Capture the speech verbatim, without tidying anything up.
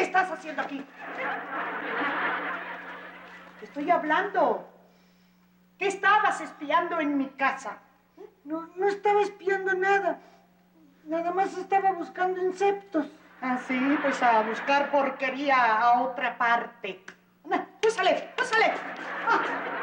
estás haciendo aquí? Te estoy hablando. ¿Qué estabas espiando en mi casa? No, no estaba espiando nada. Nada más estaba buscando insectos. Ah, sí, pues a buscar porquería a otra parte. Anda, pásale, pásale. Ah.